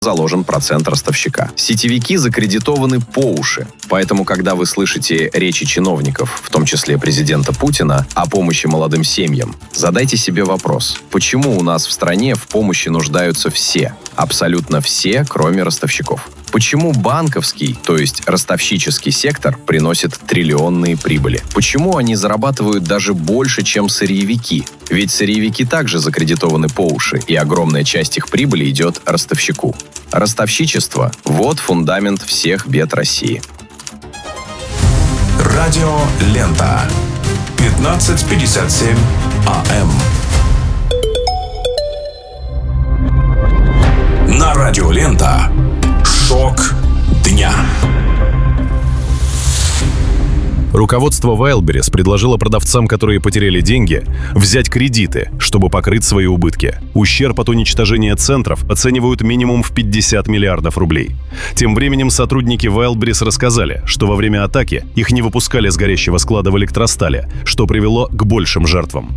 заложен процент ростовщика. Сетевики закредитованы по уши. Поэтому, когда вы слышите речи чиновников, в том числе президента Путина, о помощи молодым семьям, задайте себе вопрос: почему у нас в стране в помощи нуждаются все? Абсолютно все, кроме ростовщиков. Почему банковский, то есть ростовщический сектор, приносит триллионные прибыли? Почему они зарабатывают даже больше, чем сырьевики? Ведь сырьевики также закредитованы по уши, и огромная часть их прибыли идет ростовщику. Ростовщичество – вот фундамент всех бед России. Радио Лента. 15:57 АМ. На Радио Лента. Шок дня. Руководство Wildberries предложило продавцам, которые потеряли деньги, взять кредиты, чтобы покрыть свои убытки. Ущерб от уничтожения центров оценивают минимум в 50 миллиардов рублей. Тем временем сотрудники Wildberries рассказали, что во время атаки их не выпускали с горящего склада в электростале, что привело к большим жертвам.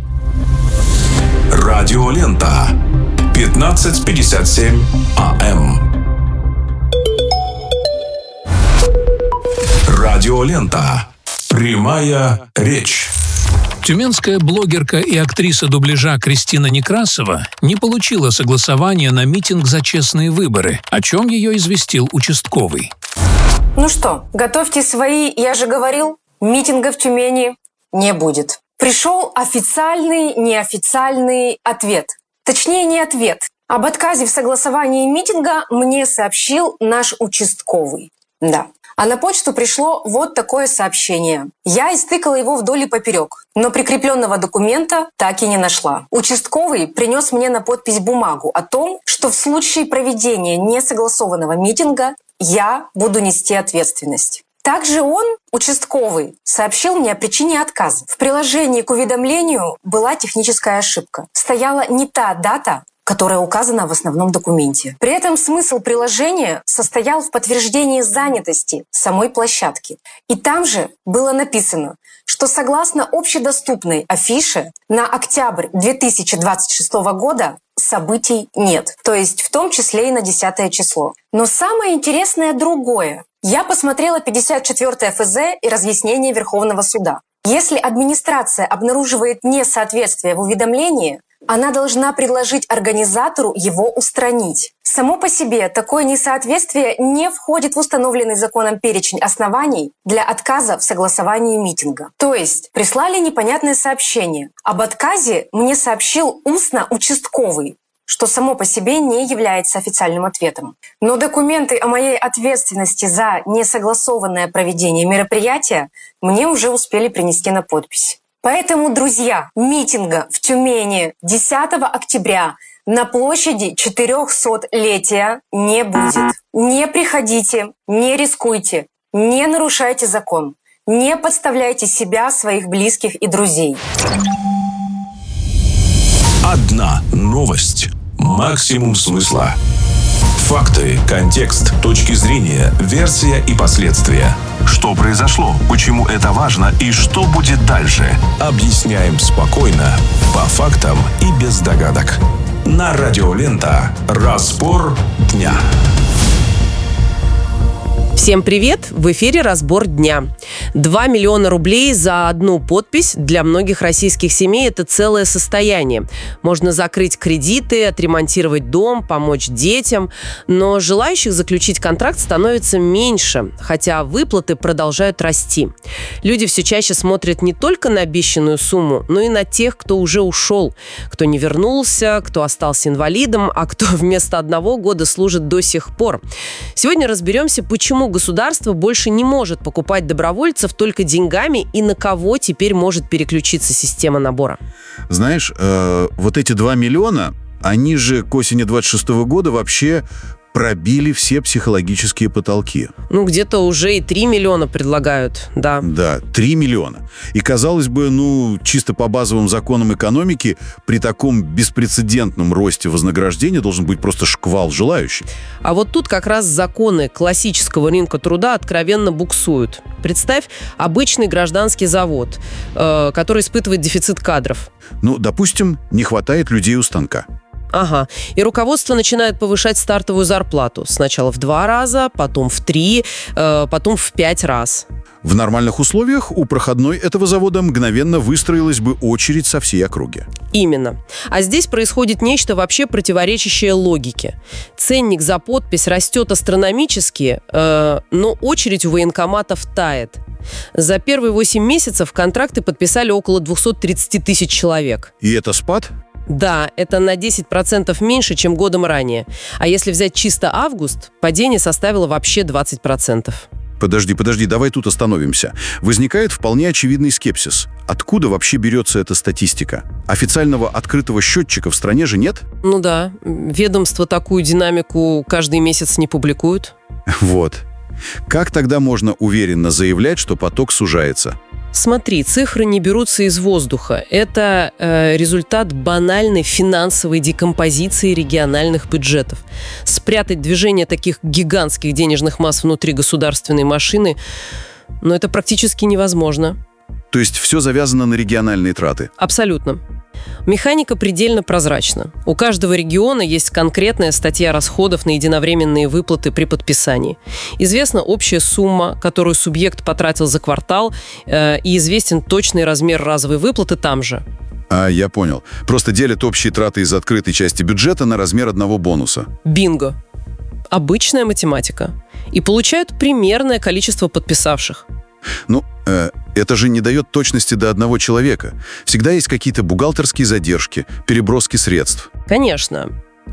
Радио Лента. 15:57 АМ. Радио Лента. Прямая речь. Тюменская блогерка и актриса дубляжа Кристина Некрасова не получила согласования на митинг за честные выборы, о чем ее известил участковый. Ну что, готовьте свои, я же говорил, митинга в Тюмени не будет. Пришел официальный, неофициальный ответ. Точнее, не ответ. Об отказе в согласовании митинга мне сообщил наш участковый. Да. А на почту пришло вот такое сообщение. Я истыкала его вдоль и поперек, но прикрепленного документа так и не нашла. Участковый принес мне на подпись бумагу о том, что в случае проведения несогласованного митинга я буду нести ответственность. Также он, участковый, сообщил мне о причине отказа. В приложении к уведомлению была техническая ошибка. Стояла не та дата, которая указана в основном документе. При этом смысл приложения состоял в подтверждении занятости самой площадки. И там же было написано, что согласно общедоступной афише на октябрь 2026 года событий нет. То есть в том числе и на 10 число. Но самое интересное другое. Я посмотрела 54 ФЗ и разъяснение Верховного суда. Если администрация обнаруживает несоответствие в уведомлении, она должна предложить организатору его устранить. Само по себе такое несоответствие не входит в установленный законом перечень оснований для отказа в согласовании митинга. То есть прислали непонятное сообщение. Об отказе мне сообщил устно участковый, что само по себе не является официальным ответом. Но документы о моей ответственности за несогласованное проведение мероприятия мне уже успели принести на подпись. Поэтому, друзья, митинга в Тюмени 10 октября на площади 400-летия не будет. Не приходите, не рискуйте, не нарушайте закон, не подставляйте себя, своих близких и друзей. Одна новость. Максимум смысла. Факты, контекст, точки зрения, версия и последствия. Что произошло, почему это важно и что будет дальше. Объясняем спокойно, по фактам и без догадок. На Радио Лента. Разбор дня. Всем привет! В эфире «Разбор дня». 2 миллиона рублей за одну подпись для многих российских семей – это целое состояние. Можно закрыть кредиты, отремонтировать дом, помочь детям. Но желающих заключить контракт становится меньше, хотя выплаты продолжают расти. Люди все чаще смотрят не только на обещанную сумму, но и на тех, кто уже ушел, кто не вернулся, кто остался инвалидом, а кто вместо 1 года служит до сих пор. Сегодня разберемся, почему государство больше не может покупать добровольцев только деньгами и на кого теперь может переключиться система набора. Знаешь, вот эти 2 миллиона, они же к осени 26 года вообще пробили все психологические потолки. Ну, где-то уже и 3 миллиона предлагают, да. Да, 3 миллиона. И, казалось бы, чисто по базовым законам экономики, при таком беспрецедентном росте вознаграждения должен быть просто шквал желающих. А вот тут как раз законы классического рынка труда откровенно буксуют. Представь, обычный гражданский завод, который испытывает дефицит кадров. Допустим, не хватает людей у станка. Ага. И руководство начинает повышать стартовую зарплату. Сначала в 2 раза, потом в 3, потом в 5 раз. В нормальных условиях у проходной этого завода мгновенно выстроилась бы очередь со всей округи. Именно. А здесь происходит нечто вообще противоречащее логике. Ценник за подпись растет астрономически, но очередь у военкоматов тает. За первые 8 месяцев контракты подписали около 230 тысяч человек. И это спад? Да, это на 10% меньше, чем годом ранее. А если взять чисто август, падение составило вообще 20%. Подожди, давай тут остановимся. Возникает вполне очевидный скепсис. Откуда вообще берется эта статистика? Официального открытого счетчика в стране же нет? Ну да, ведомства такую динамику каждый месяц не публикуют. Вот. Как тогда можно уверенно заявлять, что поток сужается? Смотри, цифры не берутся из воздуха. Это результат банальной финансовой декомпозиции региональных бюджетов. Спрятать движение таких гигантских денежных масс внутри государственной машины, это практически невозможно. То есть все завязано на региональные траты? Абсолютно. Механика предельно прозрачна. У каждого региона есть конкретная статья расходов на единовременные выплаты при подписании. Известна общая сумма, которую субъект потратил за квартал, и известен точный размер разовой выплаты там же. Я понял. Просто делят общие траты из открытой части бюджета на размер одного бонуса. Бинго. Обычная математика. И получают примерное количество подписавших. Это же не дает точности до одного человека. Всегда есть какие-то бухгалтерские задержки, переброски средств. Конечно.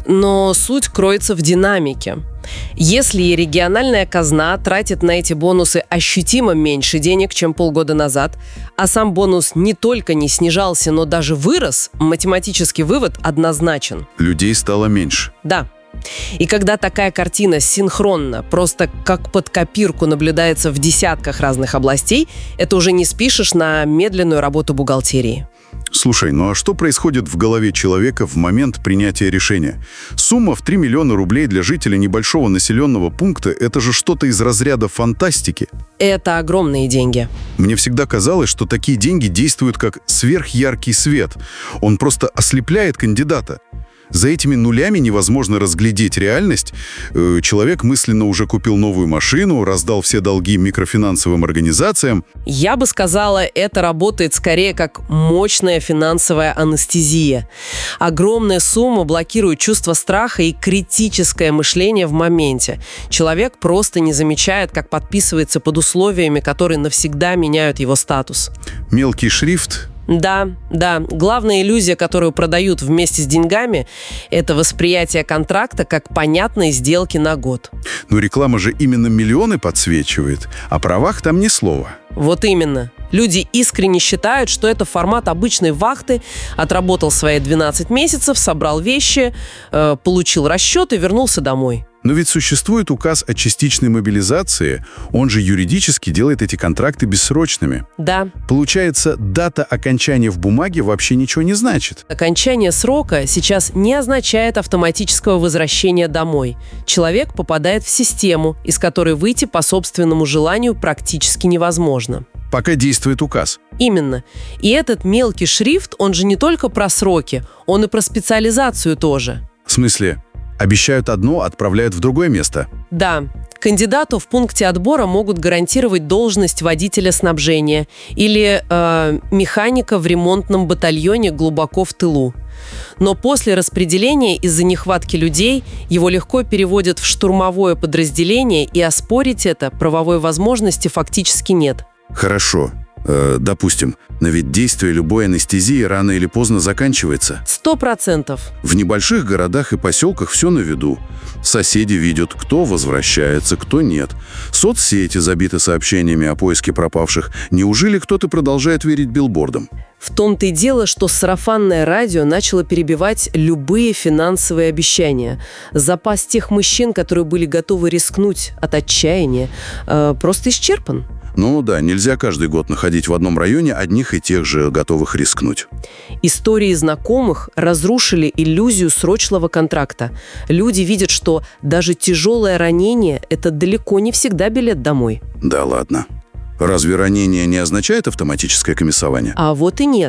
Но суть кроется в динамике. Если региональная казна тратит на эти бонусы ощутимо меньше денег, чем полгода назад, а сам бонус не только не снижался, но даже вырос, математический вывод однозначен. Людей стало меньше. Да. И когда такая картина синхронно, просто как под копирку наблюдается в десятках разных областей, это уже не спишешь на медленную работу бухгалтерии. Слушай, а что происходит в голове человека в момент принятия решения? Сумма в 3 миллиона рублей для жителя небольшого населенного пункта – это же что-то из разряда фантастики. Это огромные деньги. Мне всегда казалось, что такие деньги действуют как сверхяркий свет. Он просто ослепляет кандидата. За этими нулями невозможно разглядеть реальность. Человек мысленно уже купил новую машину, раздал все долги микрофинансовым организациям. Я бы сказала, это работает скорее как мощная финансовая анестезия. Огромная сумма блокирует чувство страха и критическое мышление в моменте. Человек просто не замечает, как подписывается под условиями, которые навсегда меняют его статус. Мелкий шрифт. Да. Главная иллюзия, которую продают вместе с деньгами, это восприятие контракта как понятной сделки на год. Но реклама же именно миллионы подсвечивает, о правах там ни слова. Вот именно. Люди искренне считают, что это формат обычной вахты, отработал свои 12 месяцев, собрал вещи, получил расчет и вернулся домой. Но ведь существует указ о частичной мобилизации, он же юридически делает эти контракты бессрочными. Да. Получается, дата окончания в бумаге вообще ничего не значит. Окончание срока сейчас не означает автоматического возвращения домой. Человек попадает в систему, из которой выйти по собственному желанию практически невозможно. Пока действует указ. Именно. И этот мелкий шрифт, он же не только про сроки, он и про специализацию тоже. В смысле? Обещают одно, отправляют в другое место. Да. Кандидату в пункте отбора могут гарантировать должность водителя снабжения или механика в ремонтном батальоне глубоко в тылу. Но после распределения из-за нехватки людей его легко переводят в штурмовое подразделение, и оспорить это правовой возможности фактически нет. Хорошо. Допустим, но ведь действие любой анестезии рано или поздно заканчивается. 100%. В небольших городах и поселках все на виду. Соседи видят, кто возвращается, кто нет. Соцсети забиты сообщениями о поиске пропавших. Неужели кто-то продолжает верить билбордам? В том-то и дело, что сарафанное радио начало перебивать любые финансовые обещания. Запас тех мужчин, которые были готовы рискнуть от отчаяния, просто исчерпан. Ну да, нельзя каждый год находить в одном районе одних и тех же готовых рискнуть. Истории знакомых разрушили иллюзию срочного контракта. Люди видят, что даже тяжелое ранение – это далеко не всегда билет домой. Да ладно. Разве ранение не означает автоматическое комиссование? А вот и нет.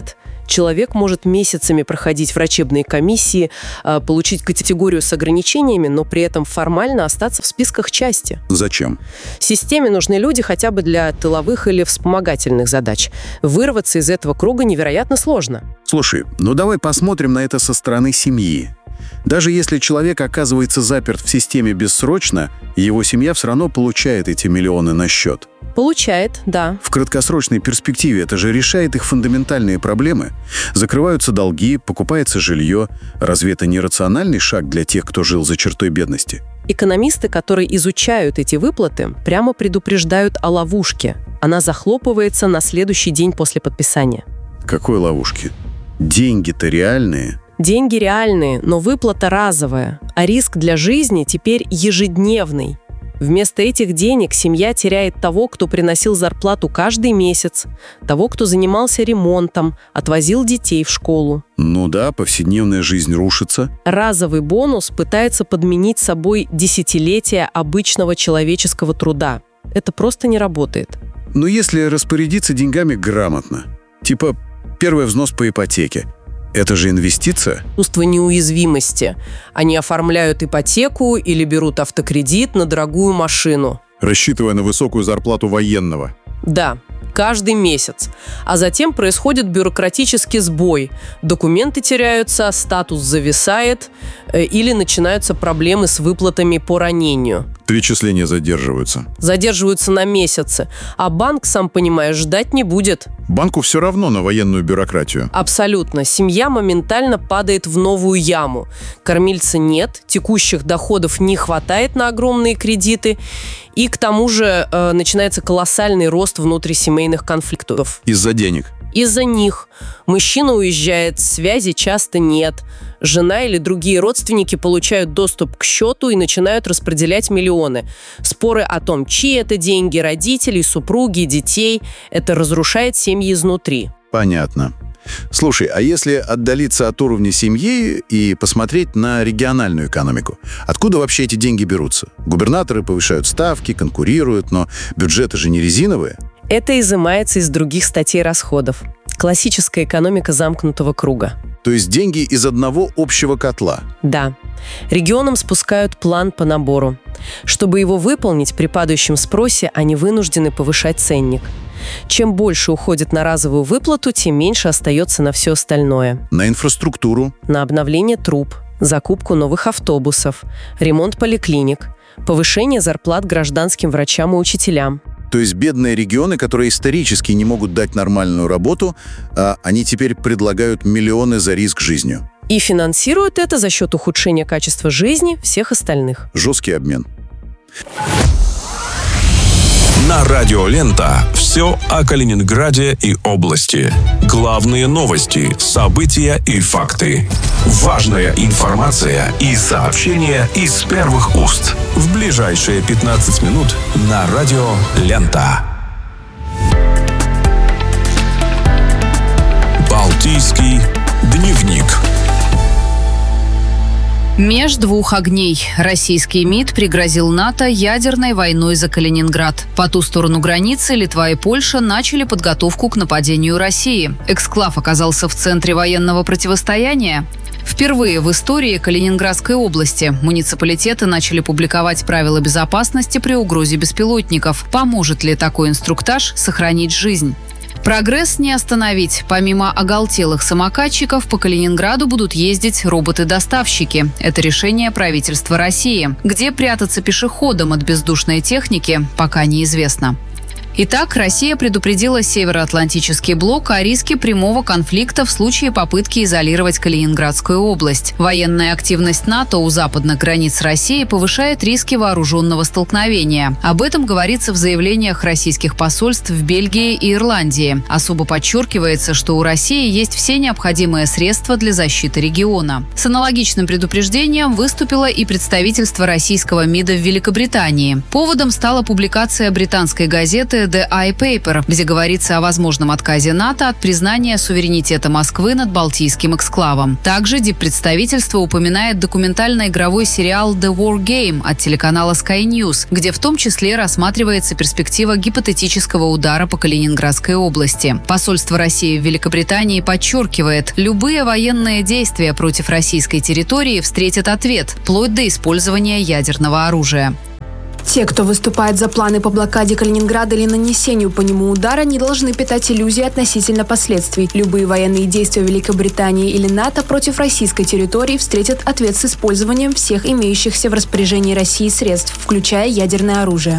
Человек может месяцами проходить врачебные комиссии, получить категорию с ограничениями, но при этом формально остаться в списках части. Зачем? Системе нужны люди хотя бы для тыловых или вспомогательных задач. Вырваться из этого круга невероятно сложно. Слушай, ну давай посмотрим на это со стороны семьи. Даже если человек оказывается заперт в системе бессрочно, его семья все равно получает эти миллионы на счет. Получает, да. В краткосрочной перспективе это же решает их фундаментальные проблемы. Закрываются долги, покупается жилье. Разве это не рациональный шаг для тех, кто жил за чертой бедности? Экономисты, которые изучают эти выплаты, прямо предупреждают о ловушке. Она захлопывается на следующий день после подписания. Какой ловушки? Деньги-то реальные. Деньги реальные, но выплата разовая, а риск для жизни теперь ежедневный. Вместо этих денег семья теряет того, кто приносил зарплату каждый месяц, того, кто занимался ремонтом, отвозил детей в школу. Ну да, повседневная жизнь рушится. Разовый бонус пытается подменить собой десятилетия обычного человеческого труда. Это просто не работает. Но если распорядиться деньгами грамотно, типа первый взнос по ипотеке, это же инвестиция? Чувство неуязвимости. Они оформляют ипотеку или берут автокредит на дорогую машину. Рассчитывая на высокую зарплату военного. Да, каждый месяц. А затем происходит бюрократический сбой. Документы теряются, статус зависает или начинаются проблемы с выплатами по ранению. Перечисления задерживаются. Задерживаются на месяцы. А банк, сам понимаешь, ждать не будет. Банку все равно на военную бюрократию. Абсолютно. Семья моментально падает в новую яму. Кормильца нет, текущих доходов не хватает на огромные кредиты. И к тому же начинается колоссальный рост внутрисемейных конфликтов. Из-за денег. Из-за них. Мужчина уезжает, связи часто нет. Жена или другие родственники получают доступ к счету и начинают распределять миллионы. Споры о том, чьи это деньги, родителей, супруги, детей, это разрушает семьи изнутри. Понятно. Слушай, а если отдалиться от уровня семьи и посмотреть на региональную экономику? Откуда вообще эти деньги берутся? Губернаторы повышают ставки, конкурируют, но бюджеты же не резиновые. Это изымается из других статей расходов. Классическая экономика замкнутого круга. То есть деньги из одного общего котла? Да. Регионам спускают план по набору. Чтобы его выполнить при падающем спросе, они вынуждены повышать ценник. Чем больше уходит на разовую выплату, тем меньше остается на все остальное. На инфраструктуру? На обновление труб, закупку новых автобусов, ремонт поликлиник, повышение зарплат гражданским врачам и учителям. То есть бедные регионы, которые исторически не могут дать нормальную работу, они теперь предлагают миллионы за риск жизнью. И финансируют это за счет ухудшения качества жизни всех остальных. Жесткий обмен. На радио «Лента» все о Калининграде и области. Главные новости, события и факты. Важная информация и сообщения из первых уст. В ближайшие 15 минут на радио «Лента». Балтийский дневник. Меж двух огней. Российский МИД пригрозил НАТО ядерной войной за Калининград. По ту сторону границы Литва и Польша начали подготовку к нападению России. Эксклав оказался в центре военного противостояния. Впервые в истории Калининградской области муниципалитеты начали публиковать правила безопасности при угрозе беспилотников. Поможет ли такой инструктаж сохранить жизнь? Прогресс не остановить. Помимо оголтелых самокатчиков, по Калининграду будут ездить роботы-доставщики. Это решение правительства России. Где прятаться пешеходам от бездушной техники, пока неизвестно. Итак, Россия предупредила Североатлантический блок о риске прямого конфликта в случае попытки изолировать Калининградскую область. Военная активность НАТО у западных границ России повышает риски вооруженного столкновения. Об этом говорится в заявлениях российских посольств в Бельгии и Ирландии. Особо подчеркивается, что у России есть все необходимые средства для защиты региона. С аналогичным предупреждением выступило и представительство российского МИДа в Великобритании. Поводом стала публикация британской газеты публикация The iPaper, где говорится о возможном отказе НАТО от признания суверенитета Москвы над Балтийским эксклавом. Также диппредставительство упоминает документально-игровой сериал The War Game от телеканала Sky News, где в том числе рассматривается перспектива гипотетического удара по Калининградской области. Посольство России в Великобритании подчеркивает, любые военные действия против российской территории встретят ответ, вплоть до использования ядерного оружия. Те, кто выступает за планы по блокаде Калининграда или нанесению по нему удара, не должны питать иллюзий относительно последствий. Любые военные действия Великобритании или НАТО против российской территории встретят ответ с использованием всех имеющихся в распоряжении России средств, включая ядерное оружие.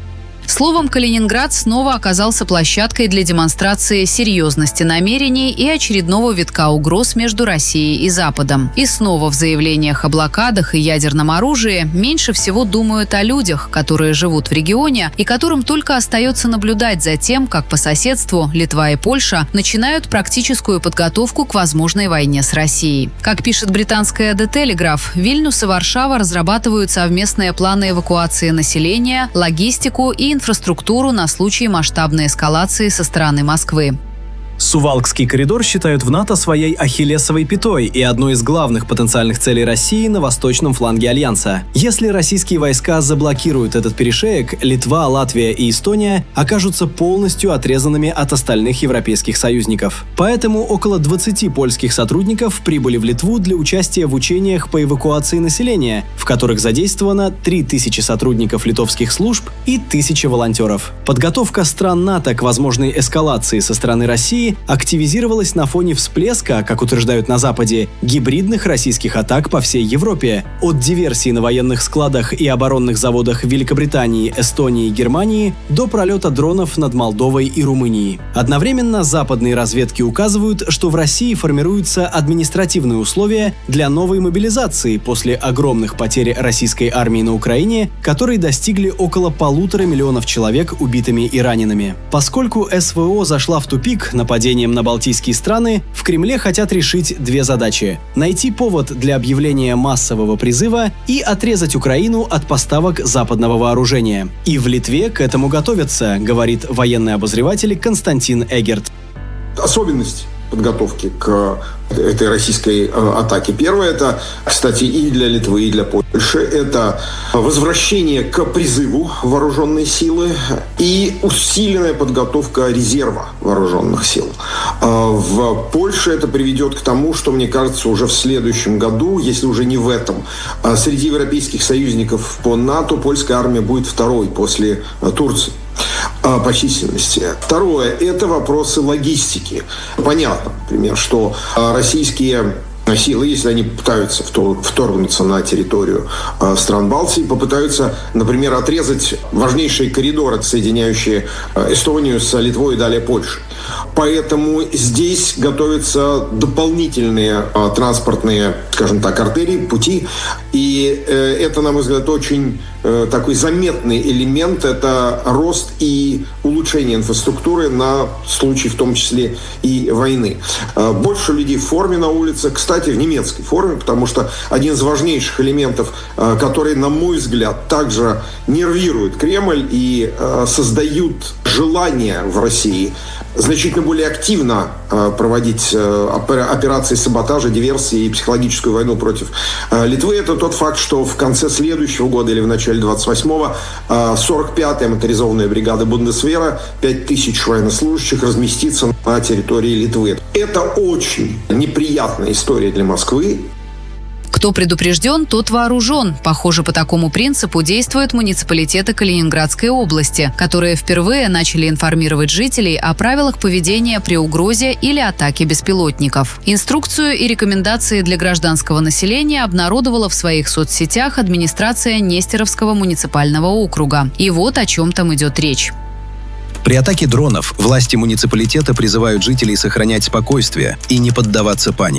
Словом, Калининград снова оказался площадкой для демонстрации серьезности намерений и очередного витка угроз между Россией и Западом. И снова в заявлениях о блокадах и ядерном оружии меньше всего думают о людях, которые живут в регионе и которым только остается наблюдать за тем, как по соседству Литва и Польша начинают практическую подготовку к возможной войне с Россией. Как пишет британская The Telegraph, Вильнюс и Варшава разрабатывают совместные планы эвакуации населения, логистику и инфраструктуру на случай масштабной эскалации со стороны Москвы. Сувалкский коридор считают в НАТО своей ахиллесовой пятой и одной из главных потенциальных целей России на восточном фланге Альянса. Если российские войска заблокируют этот перешеек, Литва, Латвия и Эстония окажутся полностью отрезанными от остальных европейских союзников. Поэтому около 20 польских сотрудников прибыли в Литву для участия в учениях по эвакуации населения, в которых задействовано 3000 сотрудников литовских служб и 1000 волонтеров. Подготовка стран НАТО к возможной эскалации со стороны России активизировалась на фоне всплеска, как утверждают на Западе, гибридных российских атак по всей Европе. От диверсий на военных складах и оборонных заводах Великобритании, Эстонии и Германии до пролета дронов над Молдовой и Румынией. Одновременно западные разведки указывают, что в России формируются административные условия для новой мобилизации после огромных потерь российской армии на Украине, которые достигли около 1,5 миллиона человек убитыми и ранеными. Поскольку СВО зашла в тупик, нападением на балтийские страны, в Кремле хотят решить две задачи – найти повод для объявления массового призыва и отрезать Украину от поставок западного вооружения. И в Литве к этому готовятся, говорит военный обозреватель Константин Эгерт. Особенность подготовки к этой российской атаке. Первое, это, кстати, и для Литвы, и для Польши, это возвращение к призыву вооруженной силы и усиленная подготовка резерва вооруженных сил. В Польше это приведет к тому, что, мне кажется, уже в следующем году, если уже не в этом, среди европейских союзников по НАТО польская армия будет второй после Турции по численности. Второе – это вопросы логистики. Понятно, например, что российские силы, если они пытаются вторгнуться на территорию стран Балтии, попытаются, например, отрезать важнейшие коридоры, соединяющие Эстонию с Литвой и далее Польшей. Поэтому здесь готовятся дополнительные транспортные, скажем так, артерии, пути. И это, на мой взгляд, очень такой заметный элемент – это рост и улучшение инфраструктуры на случай, в том числе, и войны. Больше людей в форме на улице, кстати, в немецкой форме, потому что один из важнейших элементов, который, на мой взгляд, также нервирует Кремль и создают желание в России значительно более активно проводить операции саботажа, диверсии и психологическую войну против Литвы. Это тот факт, что в конце следующего года или в начале 28-го 45-я моторизованная бригада Бундесвера, 5000 военнослужащих, разместится на территории Литвы. Это очень неприятная история для Москвы. Кто предупрежден, тот вооружен. Похоже, по такому принципу действуют муниципалитеты Калининградской области, которые впервые начали информировать жителей о правилах поведения при угрозе или атаке беспилотников. Инструкцию и рекомендации для гражданского населения обнародовала в своих соцсетях администрация Нестеровского муниципального округа. И вот о чем там идет речь. При атаке дронов власти муниципалитета призывают жителей сохранять спокойствие и не поддаваться панике.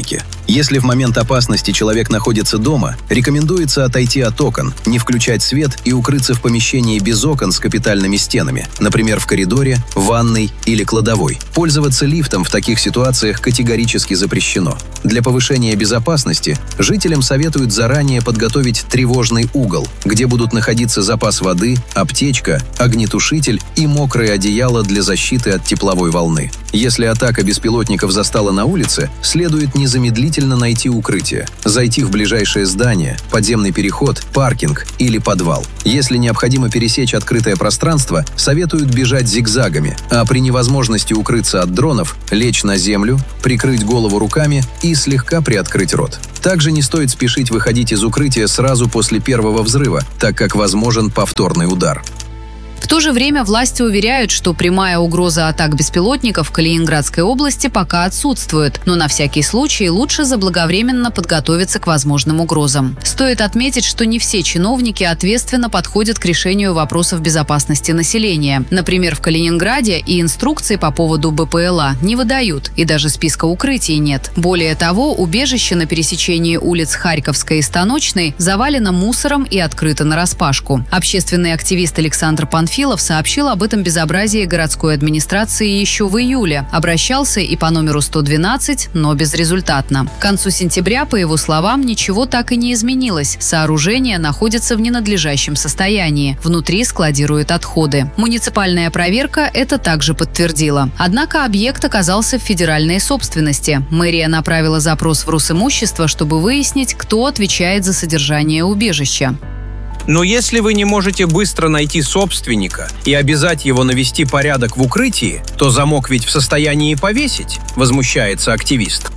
Если в момент опасности человек находится дома, рекомендуется отойти от окон, не включать свет и укрыться в помещении без окон с капитальными стенами, например, в коридоре, ванной или кладовой. Пользоваться лифтом в таких ситуациях категорически запрещено. Для повышения безопасности жителям советуют заранее подготовить тревожный угол, где будут находиться запас воды, аптечка, огнетушитель и мокрое одеяло для защиты от тепловой волны. Если атака беспилотников застала на улице, следует незамедлительно найти укрытие, зайти в ближайшее здание, подземный переход, паркинг или подвал. Если необходимо пересечь открытое пространство, советуют бежать зигзагами, а при невозможности укрыться от дронов, лечь на землю, прикрыть голову руками и слегка приоткрыть рот. Также не стоит спешить выходить из укрытия сразу после первого взрыва, так как возможен повторный удар. В то же время власти уверяют, что прямая угроза атак беспилотников в Калининградской области пока отсутствует, но на всякий случай лучше заблаговременно подготовиться к возможным угрозам. Стоит отметить, что не все чиновники ответственно подходят к решению вопросов безопасности населения. Например, в Калининграде и инструкции по поводу БПЛА не выдают, и даже списка укрытий нет. Более того, убежище на пересечении улиц Харьковской и Станочной завалено мусором и открыто нараспашку. Общественный активист Александр Панфилов сообщил об этом безобразии городской администрации еще в июле. Обращался и по номеру 112, но безрезультатно. К концу сентября, по его словам, ничего так и не изменилось. Сооружение находится в ненадлежащем состоянии. Внутри складируют отходы. Муниципальная проверка это также подтвердила. Однако объект оказался в федеральной собственности. Мэрия направила запрос в Росимущество, чтобы выяснить, кто отвечает за содержание убежища. Но если вы не можете быстро найти собственника и обязать его навести порядок в укрытии, то замок ведь в состоянии повесить, возмущается активист.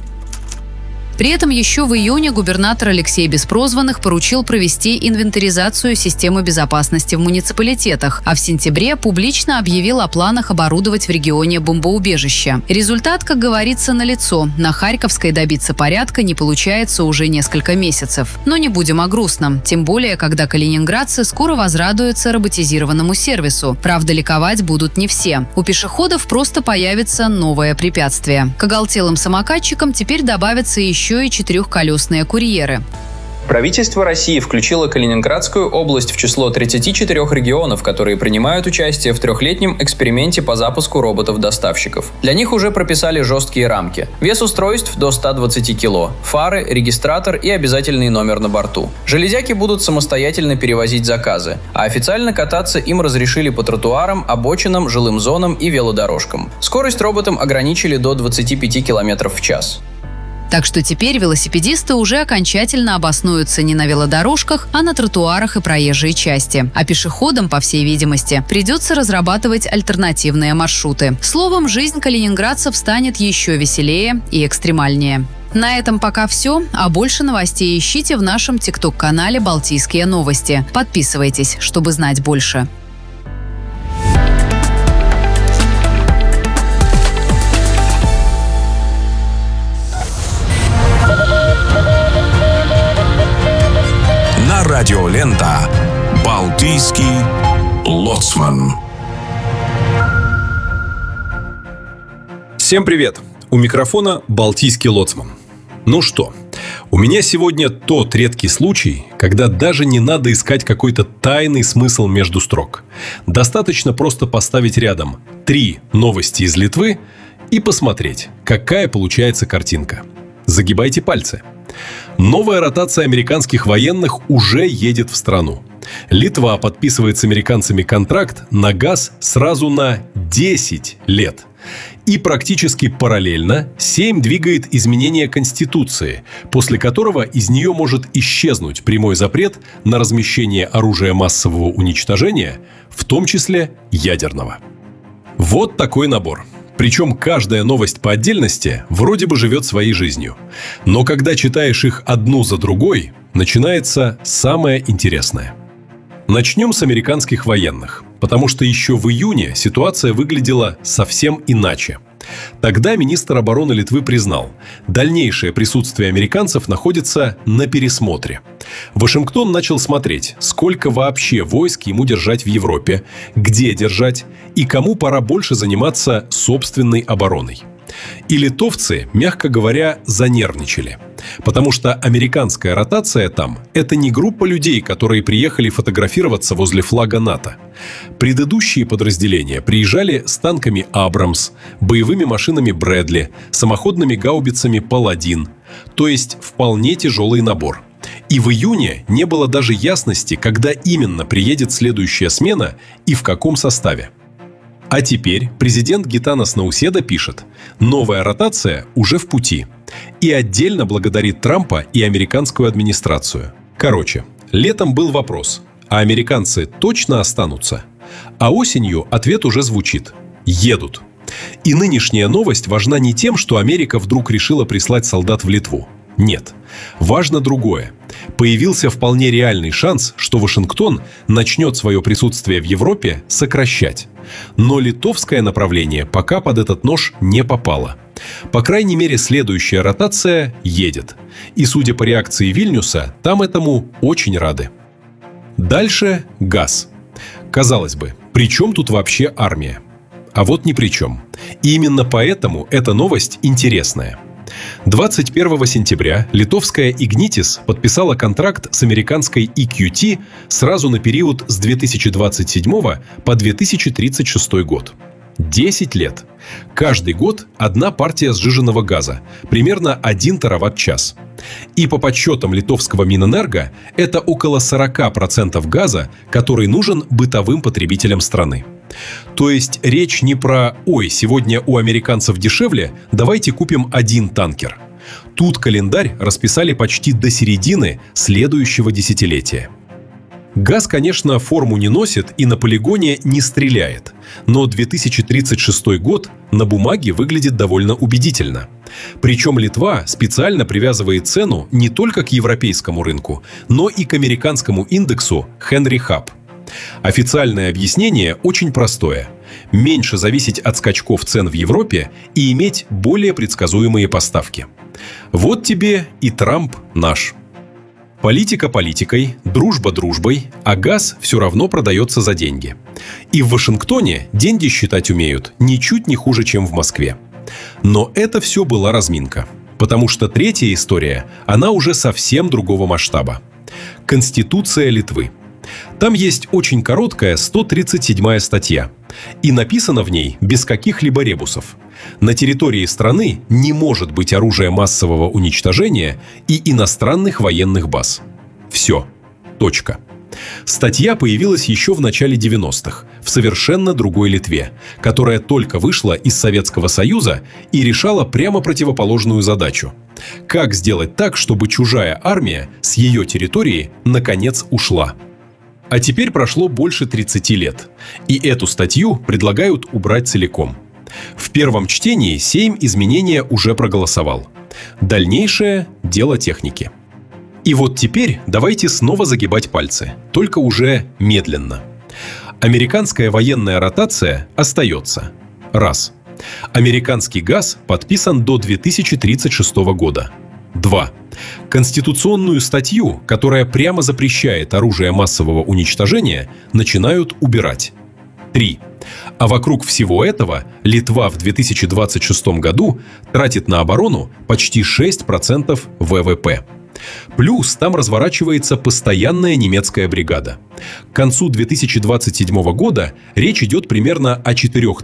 При этом еще в июне губернатор Алексей Беспрозванных поручил провести инвентаризацию системы безопасности в муниципалитетах, а в сентябре публично объявил о планах оборудовать в регионе бомбоубежище. Результат, как говорится, налицо. На Харьковской добиться порядка не получается уже несколько месяцев. Но не будем о грустном, тем более, когда калининградцы скоро возрадуются роботизированному сервису. Правда, ликовать будут не все. У пешеходов просто появится новое препятствие. К оголтелым самокатчикам теперь добавятся еще и четырехколесные курьеры. Правительство России включило Калининградскую область в число 34 регионов, которые принимают участие в трехлетнем эксперименте по запуску роботов-доставщиков. Для них уже прописали жесткие рамки. Вес устройств до 120 кило, фары, регистратор и обязательный номер на борту. Железяки будут самостоятельно перевозить заказы, а официально кататься им разрешили по тротуарам, обочинам, жилым зонам и велодорожкам. Скорость роботам ограничили до 25 км в час. Так что теперь велосипедисты уже окончательно обоснуются не на велодорожках, а на тротуарах и проезжей части. А пешеходам, по всей видимости, придется разрабатывать альтернативные маршруты. Словом, жизнь калининградцев станет еще веселее и экстремальнее. На этом пока все, а больше новостей ищите в нашем ТикТок-канале «Балтийские новости». Подписывайтесь, чтобы знать больше. Радиолента «Балтийский лоцман». Всем привет! У микрофона «Балтийский лоцман». Ну что, у меня сегодня тот редкий случай, когда даже не надо искать какой-то тайный смысл между строк. Достаточно просто поставить рядом 3 новости из Литвы и посмотреть, какая получается картинка. Загибайте пальцы. Новая ротация американских военных уже едет в страну. Литва подписывает с американцами контракт на газ сразу на 10 лет. И практически параллельно Сейм двигает изменение Конституции, после которого из нее может исчезнуть прямой запрет на размещение оружия массового уничтожения, в том числе ядерного. Вот такой набор. Причем каждая новость по отдельности вроде бы живет своей жизнью. Но когда читаешь их одну за другой, начинается самое интересное. Начнем с американских военных, потому что еще в июне ситуация выглядела совсем иначе. Тогда министр обороны Литвы признал, дальнейшее присутствие американцев находится на пересмотре. Вашингтон начал смотреть, сколько вообще войск ему держать в Европе, где держать и кому пора больше заниматься собственной обороной. И литовцы, мягко говоря, занервничали. Потому что американская ротация там – это не группа людей, которые приехали фотографироваться возле флага НАТО. Предыдущие подразделения приезжали с танками «Абрамс», боевыми машинами «Брэдли», самоходными гаубицами «Паладин». То есть вполне тяжелый набор. И в июне не было даже ясности, когда именно приедет следующая смена и в каком составе. А теперь президент Гитанас Науседа пишет: новая ротация уже в пути. И отдельно благодарит Трампа и американскую администрацию. Короче, летом был вопрос: а американцы точно останутся? А осенью ответ уже звучит: едут. И нынешняя новость важна не тем, что Америка вдруг решила прислать солдат в Литву. Нет. Важно другое. Появился вполне реальный шанс, что Вашингтон начнет свое присутствие в Европе сокращать. Но литовское направление пока под этот нож не попало. По крайней мере, следующая ротация едет. И, судя по реакции Вильнюса, там этому очень рады. Дальше газ. Казалось бы, при чем тут вообще армия? А вот ни при чем. И именно поэтому эта новость интересная. 21 сентября литовская Ignitis подписала контракт с американской EQT сразу на период с 2027 по 2036 год. 10 лет. Каждый год одна партия сжиженного газа, примерно 1 тераватт-час. И по подсчетам литовского Минэнерго, это около 40% газа, который нужен бытовым потребителям страны. То есть речь не про «ой, сегодня у американцев дешевле, давайте купим 1 танкер». Тут календарь расписали почти до середины следующего десятилетия. Газ, конечно, форму не носит и на полигоне не стреляет, но 2036 год на бумаге выглядит довольно убедительно. Причем Литва специально привязывает цену не только к европейскому рынку, но и к американскому индексу Henry Hub. Официальное объяснение очень простое: меньше зависеть от скачков цен в Европе и иметь более предсказуемые поставки. Вот тебе и Трамп наш. Политика политикой, дружба дружбой, а газ все равно продается за деньги. И в Вашингтоне деньги считать умеют ничуть не хуже, чем в Москве. Но это все была разминка. Потому что третья история, она уже совсем другого масштаба. Конституция Литвы. Там есть очень короткая 137-я статья. И написано в ней без каких-либо ребусов: на территории страны не может быть оружия массового уничтожения и иностранных военных баз. Все. Точка. Статья появилась еще в начале 90-х, в совершенно другой Литве, которая только вышла из Советского Союза и решала прямо противоположную задачу: как сделать так, чтобы чужая армия с ее территории наконец ушла. А теперь прошло больше 30 лет, и эту статью предлагают убрать целиком. В первом чтении Сейм изменения уже проголосовал. Дальнейшее – дело техники. И вот теперь давайте снова загибать пальцы, только уже медленно. Американская военная ротация остается. Раз. Американский газ подписан до 2036 года. 2. Конституционную статью, которая прямо запрещает оружие массового уничтожения, начинают убирать. 3. А вокруг всего этого Литва в 2026 году тратит на оборону почти 6% ВВП. Плюс там разворачивается постоянная немецкая бригада. К концу 2027 года речь идет примерно о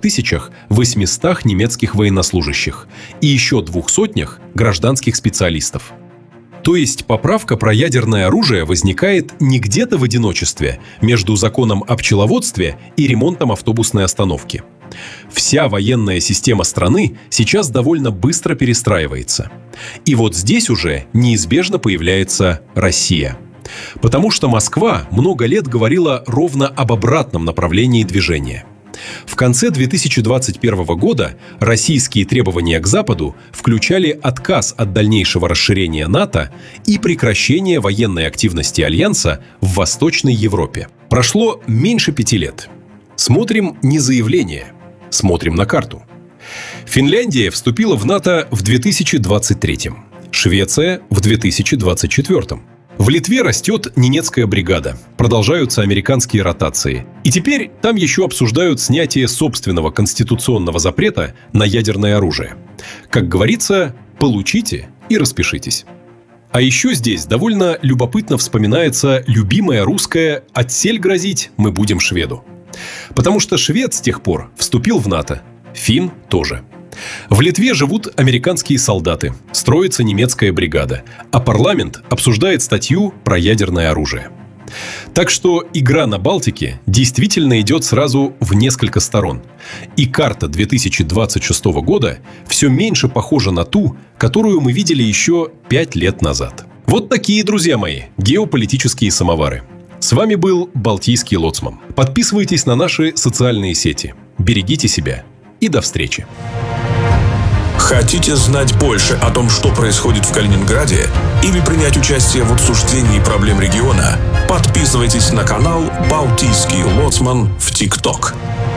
4800 немецких военнослужащих и еще 200 гражданских специалистов. То есть поправка про ядерное оружие возникает не где-то в одиночестве между законом о пчеловодстве и ремонтом автобусной остановки. Вся военная система страны сейчас довольно быстро перестраивается. И вот здесь уже неизбежно появляется Россия. Потому что Москва много лет говорила ровно об обратном направлении движения. В конце 2021 года российские требования к Западу включали отказ от дальнейшего расширения НАТО и прекращение военной активности Альянса в Восточной Европе. Прошло меньше 5 лет. Смотрим не заявление, смотрим на карту. Финляндия вступила в НАТО в 2023, Швеция в 2024. В В Литве растет Ненецкая бригада, продолжаются американские ротации. И теперь там еще обсуждают снятие собственного конституционного запрета на ядерное оружие. Как говорится, получите и распишитесь. А еще здесь довольно любопытно вспоминается любимое русское «отсель грозить мы будем шведу». Потому что швед с тех пор вступил в НАТО, финн тоже. В Литве живут американские солдаты, строится немецкая бригада, а парламент обсуждает статью про ядерное оружие. Так что игра на Балтике действительно идет сразу в несколько сторон. И карта 2026 года все меньше похожа на ту, которую мы видели еще 5 лет назад. Вот такие, друзья мои, геополитические самовары. С вами был Балтийский лоцман. Подписывайтесь на наши социальные сети. Берегите себя и до встречи. Хотите знать больше о том, что происходит в Калининграде, или принять участие в обсуждении проблем региона? Подписывайтесь на канал «Балтийский лоцман» в ТикТок.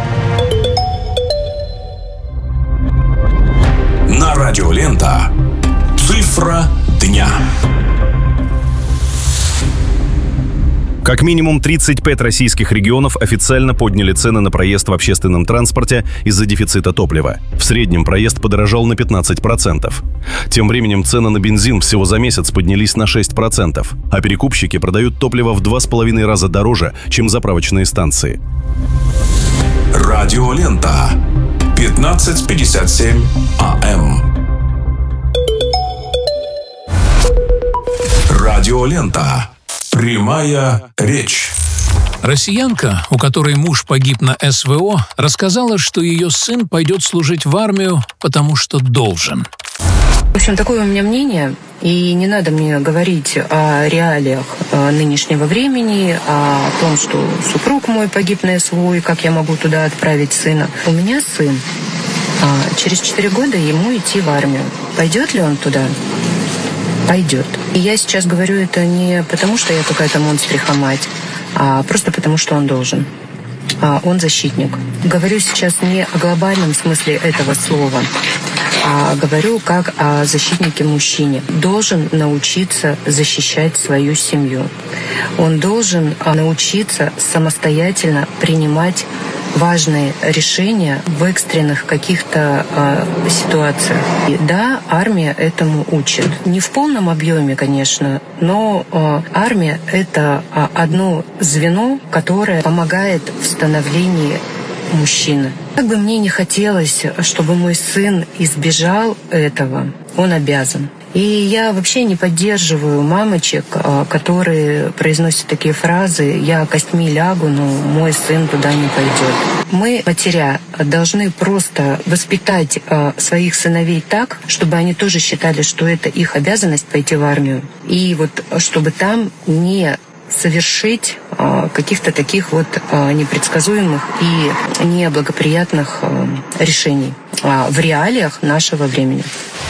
На Радио Лента. Цифра дня. Как минимум 35 российских регионов официально подняли цены на проезд в общественном транспорте из-за дефицита топлива. В среднем проезд подорожал на 15%. Тем временем цены на бензин всего за месяц поднялись на 6%, а перекупщики продают топливо в 2,5 раза дороже, чем заправочные станции. Радио Лента. 15:57 АМ. Радио Лента. Прямая речь. Россиянка, у которой муж погиб на СВО, рассказала, что ее сын пойдет служить в армию, потому что должен. В общем, такое у меня мнение, и не надо мне говорить о реалиях нынешнего времени, о том, что супруг мой погиб на СВО, и как я могу туда отправить сына. У меня сын. Через 4 года ему идти в армию. Пойдет ли он туда? Пойдет. И я сейчас говорю это не потому, что я какая-то монстриха-мать, а просто потому, что он должен. Он защитник. Говорю сейчас не о глобальном смысле этого слова, а говорю как о защитнике-мужчине. Должен научиться защищать свою семью. Он должен научиться самостоятельно принимать важные решения в экстренных каких-то ситуациях. И да, армия этому учит. Не в полном объеме, конечно, но армия — это одно звено, которое помогает в становлении мужчины. Как бы мне не хотелось, чтобы мой сын избежал этого, он обязан. И я вообще не поддерживаю мамочек, которые произносят такие фразы: «Я костьми лягу, но мой сын туда не пойдет». Мы, матеря, должны просто воспитать своих сыновей так, чтобы они тоже считали, что это их обязанность пойти в армию. И вот чтобы там не совершить каких-то таких вот непредсказуемых и неблагоприятных решений в реалиях нашего времени.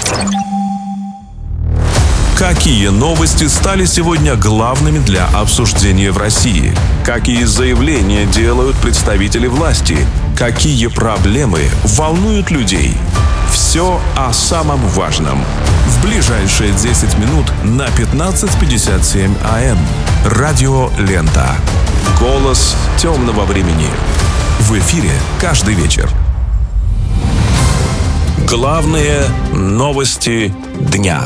Какие новости стали сегодня главными для обсуждения в России? Какие заявления делают представители власти? Какие проблемы волнуют людей? Все о самом важном. В ближайшие 10 минут на 15:57 АМ. Радио Лента. Голос темного времени. В эфире каждый вечер. Главные новости дня.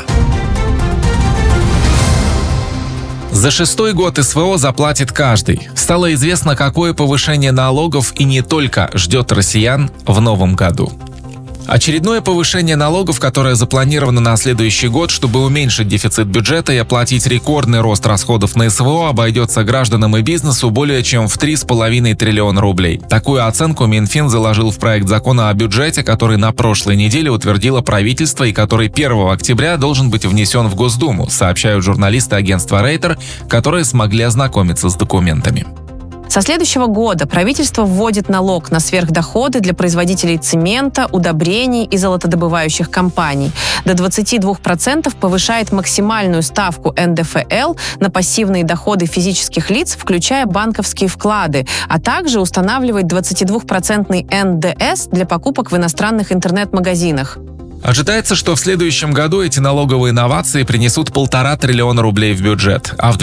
За 6-й год СВО заплатит каждый. Стало известно, какое повышение налогов и не только ждет россиян в новом году. Очередное повышение налогов, которое запланировано на следующий год, чтобы уменьшить дефицит бюджета и оплатить рекордный рост расходов на СВО, обойдется гражданам и бизнесу более чем в 3,5 триллиона рублей. Такую оценку Минфин заложил в проект закона о бюджете, который на прошлой неделе утвердило правительство и который 1 октября должен быть внесен в Госдуму, сообщают журналисты агентства Рейтер, которые смогли ознакомиться с документами. Со следующего года правительство вводит налог на сверхдоходы для производителей цемента, удобрений и золотодобывающих компаний. До 22% повышает максимальную ставку НДФЛ на пассивные доходы физических лиц, включая банковские вклады, а также устанавливает 22% НДС для покупок в иностранных интернет-магазинах. Ожидается, что в следующем году эти налоговые новации принесут 1,5 триллиона рублей в бюджет, а в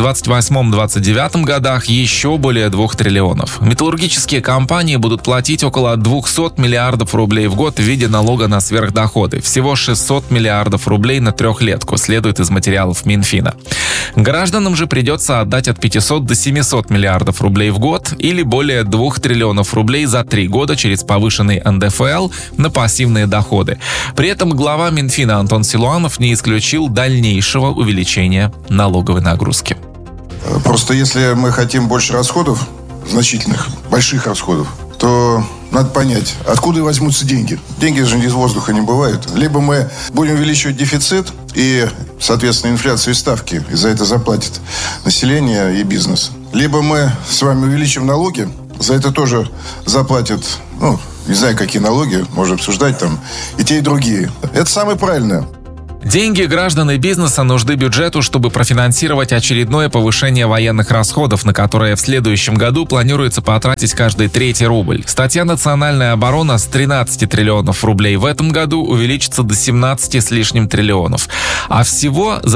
2028-2029 годах еще более 2 триллионов. Металлургические компании будут платить около 200 миллиардов рублей в год в виде налога на сверхдоходы. Всего 600 миллиардов рублей на трехлетку, следует из материалов Минфина. Гражданам же придется отдать от 500 до 700 миллиардов рублей в год или более 2 триллионов рублей за 3 года через повышенный НДФЛ на пассивные доходы. При этом глава Минфина Антон Силуанов не исключил дальнейшего увеличения налоговой нагрузки. Просто если мы хотим больше расходов, значительных, больших расходов, то надо понять, откуда возьмутся деньги. Деньги же из воздуха не бывают. Либо мы будем увеличивать дефицит и, соответственно, инфляцию и ставки, и за это заплатит население и бизнес. Либо мы с вами увеличим налоги, за это тоже заплатят, не знаю, какие налоги, можно обсуждать там, и те, и другие. Это самое правильное. Деньги граждан и бизнеса нужны бюджету, чтобы профинансировать очередное повышение военных расходов, на которое в следующем году планируется потратить каждый третий рубль. Статья «Национальная оборона» с 13 триллионов рублей в этом году увеличится до 17 с лишним триллионов. А всего за